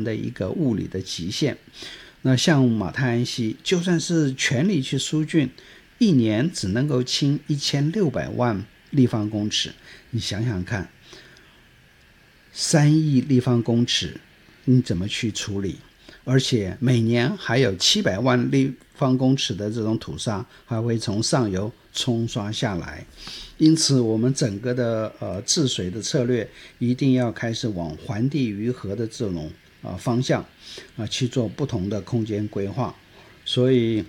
的一个物理的极限。那像马太安溪，就算是全力去疏浚，一年只能够清1600万立方公尺。你想想看，3亿立方公尺你怎么去处理？而且每年还有700万立方公尺的这种土沙还会从上游冲刷下来。因此我们整个的治水的策略一定要开始往还地于河的这种方向去做不同的空间规划。所以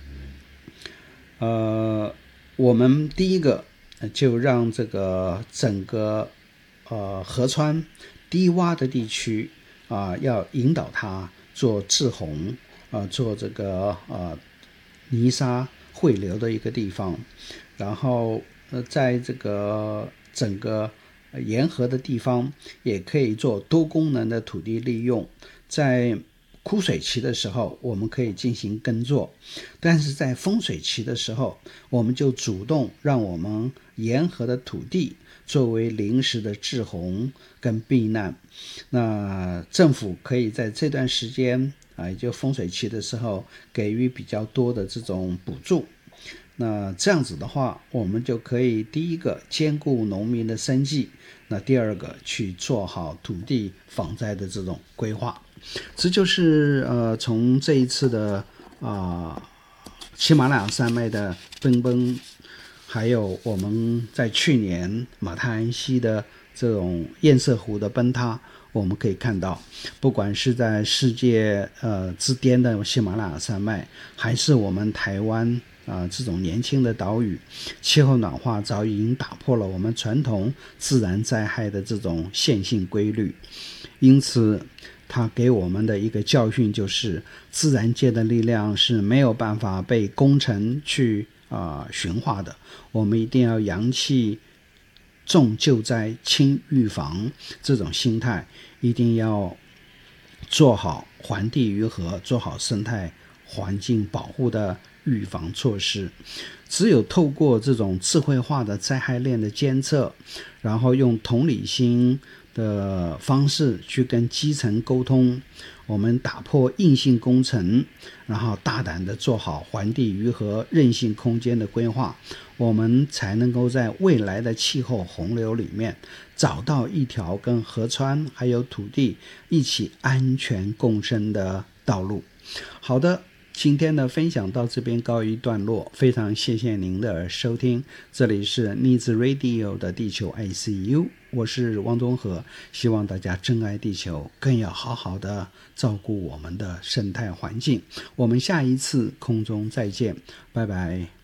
我们第一个就让这个整个河川低洼的地区要引导它做滞洪做这个泥沙汇流的一个地方。然后在这个整个沿河的地方也可以做多功能的土地利用。在枯水期的时候我们可以进行耕作，但是在丰水期的时候我们就主动让我们沿河的土地作为临时的滞洪跟避难。那政府可以在这段时间也就丰水期的时候给予比较多的这种补助。那这样子的话我们就可以第一个兼顾农民的生计，那第二个去做好土地防灾的这种规划。这就是从这一次的喜马拉雅山脉的奔奔，还有我们在去年马太安溪的这种堰塞湖的崩塌，我们可以看到不管是在世界之巅的喜马拉雅山脉，还是我们台湾这种年轻的岛屿，气候暖化早已经打破了我们传统自然灾害的这种线性规律。因此它给我们的一个教训就是，自然界的力量是没有办法被工程去驯化的。我们一定要扬弃重救灾轻预防这种心态，一定要做好还地于河，做好生态环境保护的预防措施。只有透过这种智慧化的灾害链的监测，然后用同理心的方式去跟基层沟通，我们打破硬性工程，然后大胆的做好还地于河韧性空间的规划，我们才能够在未来的气候洪流里面找到一条跟河川还有土地一起安全共生的道路。好的，今天的分享到这边告一段落，非常谢谢您的收听，这里是 Needs Radio 的地球 ICU， 我是汪东和，希望大家珍爱地球，更要好好的照顾我们的生态环境。我们下一次空中再见，拜拜。